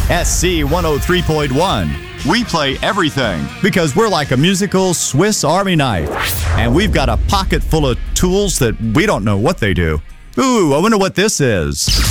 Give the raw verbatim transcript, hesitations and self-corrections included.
S C one oh three point one. We play everything. Because we're like a musical Swiss Army knife. And we've got a pocket full of tools that we don't know what they do. Ooh, I wonder what this is.